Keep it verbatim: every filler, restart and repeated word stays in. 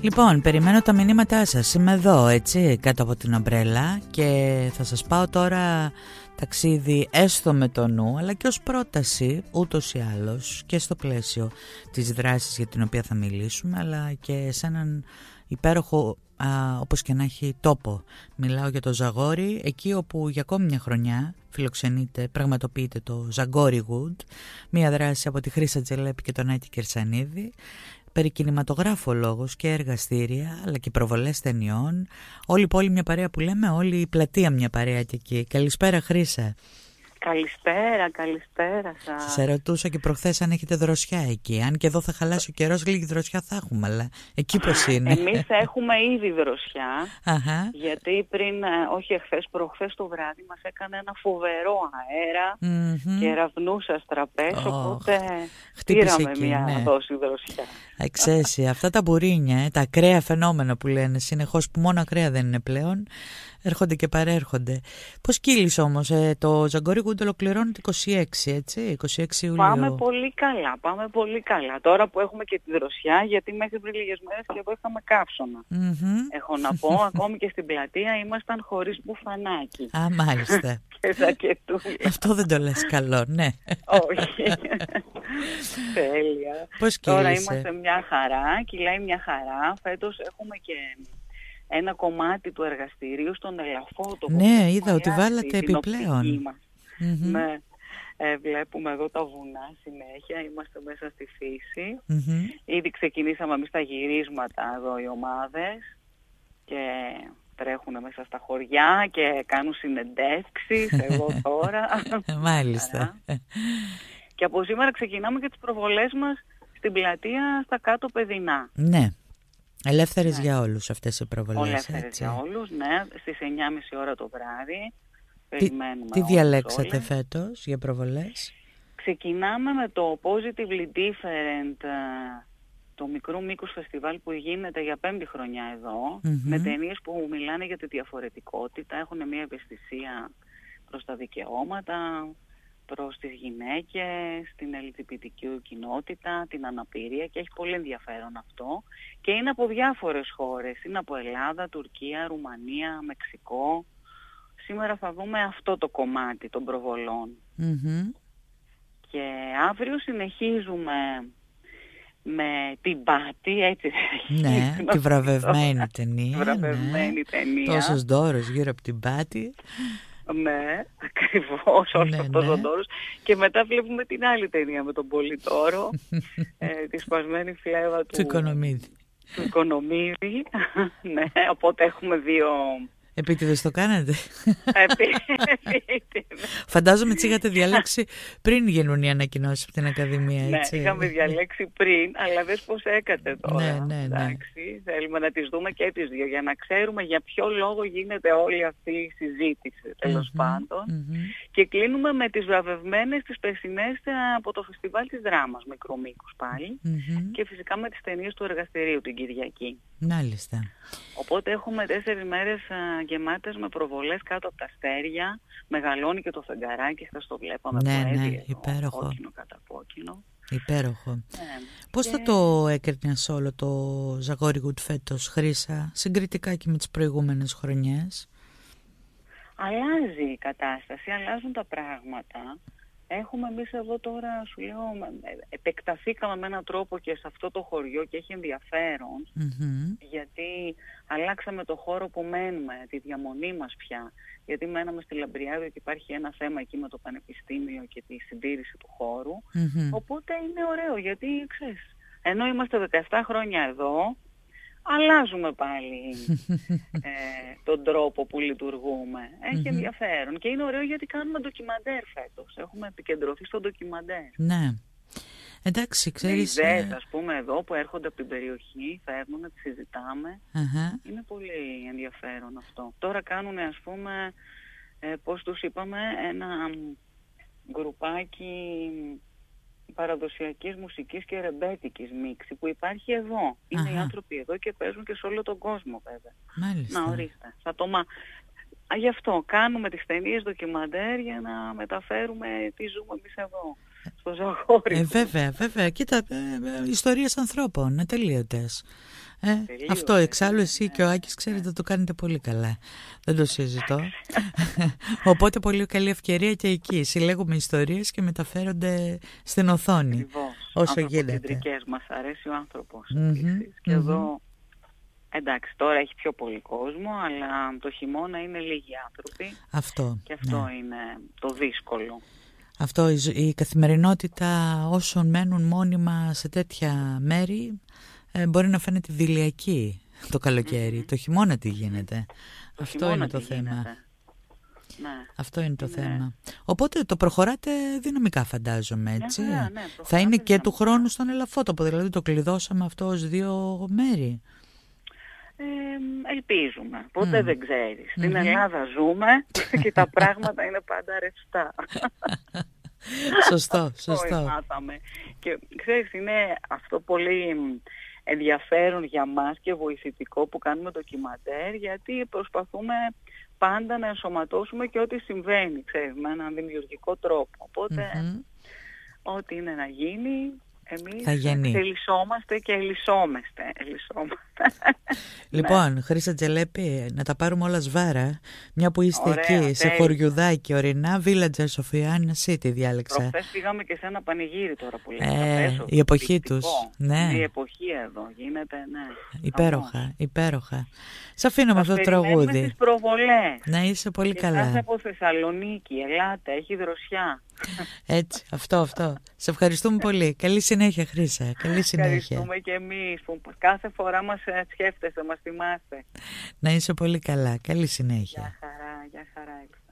Λοιπόν, περιμένω τα μηνύματά σας. Είμαι εδώ, έτσι, κάτω από την ομπρέλα και θα σας πάω τώρα ταξίδι έστω με το νου, αλλά και ως πρόταση ούτως ή άλλως και στο πλαίσιο της δράσης για την οποία θα μιλήσουμε, αλλά και σε έναν υπέροχο, α, όπως και να έχει, τόπο. Μιλάω για το Ζαγόρι, εκεί όπου για ακόμη μια χρονιά φιλοξενείται, πραγματοποιείται το Ζαγκόριγκουντ, μια δράση από τη Χρύσα Τζελέπη και τον Άκη Κερσανίδη, περί κινηματογράφου λόγος και εργαστήρια, αλλά και προβολές ταινιών. Όλη η πόλη μια παρέα που λέμε, όλη η πλατεία μια παρέα και εκεί. Καλησπέρα Χρύσα. Καλησπέρα, καλησπέρα σας. Σας ερωτούσα και προχθές αν έχετε δροσιά εκεί. Αν και εδώ θα χαλάσει ο καιρός, λίγη δροσιά θα έχουμε, αλλά εκεί πώς είναι? Εμείς έχουμε ήδη δροσιά, Αχα. γιατί πριν, όχι εχθές, προχθές το βράδυ μας έκανε ένα φοβερό αέρα mm-hmm. και ραβνούσα στραπές, oh, οπότε πήραμε εκεί, μια ναι. δόση δροσιά. Εξαίσια, αυτά τα μπουρίνια, ε, τα ακραία φαινόμενα που λένε συνεχώς, που μόνο ακραία δεν είναι πλέον, έρχονται και παρέρχονται. Πώς κύλησε όμως, ε, το Ζαγκόριγκουντ ολοκληρώνει το είκοσι έξι, έτσι, είκοσι έξι Ιουλίου. Πάμε πολύ καλά, πάμε πολύ καλά. Τώρα που έχουμε και τη δροσιά, γιατί μέχρι πριν λίγες μέρες και εδώ είχαμε καύσωνα. Mm-hmm. Έχω να πω, ακόμη και στην πλατεία ήμασταν χωρίς μπουφανάκι. Α, μάλιστα. Και ζακετούλα. Αυτό δεν το λες καλό, ναι. Όχι. Τέλεια. Πώς Τώρα κύλησε? είμαστε μια χαρά, κυλάει μια χαρά. Φέτος έχουμε και ένα κομμάτι του εργαστηρίου στον Ελαφώτο. Ναι, είδα ότι βάλατε επιπλέον. Mm-hmm. Ναι, ε, βλέπουμε εδώ τα βουνά συνέχεια, είμαστε μέσα στη φύση. Mm-hmm. Ήδη ξεκινήσαμε εμείς τα γυρίσματα εδώ οι ομάδες και τρέχουν μέσα στα χωριά και κάνουν συνεντεύξεις εγώ τώρα. Μάλιστα. Και από σήμερα ξεκινάμε και τις προβολές μας στην πλατεία στα κάτω Παιδινά. Ναι. Ελεύθερες ναι. για όλους αυτές οι προβολές. Ελεύθερες έτσι. για όλους, ναι. Στις εννιά και μισή ώρα το βράδυ. Τι, τι διαλέξατε όλες. Φέτος για προβολές? Ξεκινάμε με το Positively Different, το μικρού μήκους φεστιβάλ που γίνεται για πέμπτη χρονιά εδώ, mm-hmm. με ταινίες που μιλάνε για τη διαφορετικότητα, έχουν μια ευαισθησία προς τα δικαιώματα, προς τις γυναίκες, την ελ τζι μπι τι κιου κοινότητα, την αναπηρία, και έχει πολύ ενδιαφέρον αυτό. Και είναι από διάφορες χώρες, είναι από Ελλάδα, Τουρκία, Ρουμανία, Μεξικό. Σήμερα θα δούμε αυτό το κομμάτι των προβολών. Mm-hmm. Και αύριο συνεχίζουμε με την Πάτη, έτσι. Ναι, τη βραβευμένη ταινία. Βραβευμένη ναι. ταινία. Τόσος δώρος γύρω από την Πάτη. Ναι, ακριβώς, όλος ναι, αυτός ναι. ο δώρος. Και μετά βλέπουμε την άλλη ταινία με τον Πολυτόρο, ε, τη σπασμένη φλέβα του, του Οικονομίδη. Του Οικονομίδη. Ναι, οπότε έχουμε δύο... Επίτηδες το κάνετε? Επίτηδες. Φαντάζομαι τις είχατε διαλέξει πριν γίνουν οι ανακοινώσεις από την Ακαδημία, έτσι. Ναι, είχαμε διαλέξει πριν, αλλά δες πώς έκατε τώρα. Ναι, ναι, ναι. Εντάξει, θέλουμε να τις δούμε και τις δύο, για να ξέρουμε για ποιο λόγο γίνεται όλη αυτή η συζήτηση, τέλος mm-hmm, πάντων. Mm-hmm. Και κλείνουμε με τις βραβευμένες τις περσινές από το Φεστιβάλ της Δράμας, μικρού μήκους πάλι. Mm-hmm. Και φυσικά με τις ταινίες του εργαστηρίου την Κυριακή. Μάλιστα. Οπότε έχουμε τέσσερις μέρες α, γεμάτες με προβολές κάτω από τα αστέρια. Μεγαλώνει και το φεγγαράκι, θα το βλέπαμε. Ναι, που ναι, έδιε, υπέροχο. Κόκκινο κατά κόκκινο. Υπέροχο. Ναι. Πώς και... θα το έκρινες όλο το Ζαγκόριγκουντ φέτος, Χρύσα, συγκριτικά και με τις προηγούμενες χρονιές? Αλλάζει η κατάσταση, αλλάζουν τα πράγματα. Έχουμε εμείς εδώ τώρα, σου λέω, επεκταθήκαμε με έναν τρόπο και σε αυτό το χωριό και έχει ενδιαφέρον, mm-hmm. γιατί αλλάξαμε το χώρο που μένουμε, τη διαμονή μας πια. Γιατί μέναμε στη Λαμπριάδο και υπάρχει ένα θέμα εκεί με το πανεπιστήμιο και τη συντήρηση του χώρου. Mm-hmm. Οπότε είναι ωραίο, γιατί ξέρεις, ενώ είμαστε δεκαεπτά χρόνια εδώ, αλλάζουμε πάλι ε, τον τρόπο που λειτουργούμε. Έχει mm-hmm. ενδιαφέρον. Και είναι ωραίο γιατί κάνουμε ντοκιμαντέρ φέτος. Έχουμε επικεντρωθεί στο ντοκιμαντέρ. Ναι. Εντάξει, ξέρεις... ιδέες, ας πούμε, εδώ που έρχονται από την περιοχή, φέρνουν, τις συζητάμε. Uh-huh. Είναι πολύ ενδιαφέρον αυτό. Τώρα κάνουν, ας πούμε, ε, πώς τους είπαμε, ένα γκρουπάκι παραδοσιακής μουσικής και ρεμπέτικης μίξη που υπάρχει εδώ. Είναι οι άνθρωποι εδώ και παίζουν και σε όλο τον κόσμο, βέβαια. Μάλιστα. Να, ορίστε. Θα το μα... Γι' αυτό κάνουμε τις ταινίες ντοκιμαντέρ για να μεταφέρουμε τι ζούμε εμείς εδώ. στο Ζαγόρι. Ε, βέβαια, βέβαια. Κοίτα, ε, ε, ιστορίες ανθρώπων, ατελείωτες. Ε, αυτό εξάλλου εσύ ναι, και ο Άκης ξέρετε ναι. το κάνετε πολύ καλά. Δεν το συζητώ. Οπότε πολύ καλή ευκαιρία και εκεί. Συλλέγουμε ιστορίες και μεταφέρονται στην οθόνη. Ακριβώς. Όσο γίνεται. Ανθρωποκεντρικές, μας αρέσει ο άνθρωπος. Mm-hmm, και mm-hmm. εδώ, εντάξει, τώρα έχει πιο πολύ κόσμο, αλλά το χειμώνα είναι λίγοι άνθρωποι. Αυτό. Και αυτό ναι. είναι το δύσκολο. Αυτό, η, η καθημερινότητα όσων μένουν μόνιμα σε τέτοια μέρη ε, μπορεί να φαίνεται δειλιακή το καλοκαίρι. Mm-hmm. Το χειμώνα τι γίνεται. Το Αυτό είναι το θέμα. Ναι. Αυτό είναι το ναι. θέμα. Οπότε το προχωράτε δυναμικά, φαντάζομαι, έτσι. Ναι, ναι, ναι, θα είναι και δυναμικά. του χρόνου στον Ελαφώτοπο, δηλαδή το κλειδώσαμε αυτό ως δύο μέρη. Ε, ελπίζουμε. Ποτέ mm. δεν ξέρεις. Mm-hmm. Στην Ελλάδα ζούμε και τα πράγματα είναι πάντα ρευστά. Σωστό, σωστό. Μάθαμε. Και ξέρεις, είναι αυτό πολύ ενδιαφέρον για μας και βοηθητικό που κάνουμε ντοκιμαντέρ, γιατί προσπαθούμε πάντα να ενσωματώσουμε και ό,τι συμβαίνει, ξέρεις, με έναν δημιουργικό τρόπο. Οπότε, mm-hmm. ό,τι είναι να γίνει, εμείς εξελισσόμαστε και ελισσόμαστε. Λοιπόν, ναι. Χρύσα Τζελέπη, να τα πάρουμε όλα σβάρα, μια που είστε ωραία, εκεί, τέλει. Σε χωριουδάκι, ορεινά, Villager Sophiana City διάλεξα. Προχθές πήγαμε και σε ένα πανηγύρι τώρα που λέτε. Ε, η εποχή τους. Ναι. Η εποχή εδώ γίνεται, ναι. Υπέροχα, Αμώς. υπέροχα. Σ' αφήνω με αυτό το τραγούδι. τραγούδι. Στις προβολές. Να είσαι πολύ και καλά. Σας από Θεσσαλονίκη, ελάτε, έχει δροσιά. Έτσι, αυτό, αυτό. Σε ευχαριστούμε πολύ. Καλή συνέχεια, Χρύσα. Καλή συνέχεια. Ευχαριστούμε και εμείς που κάθε φορά μας σκέφτεστε, μας θυμάστε. Να είσαι πολύ καλά. Καλή συνέχεια. Γεια χαρά, γεια χαρά.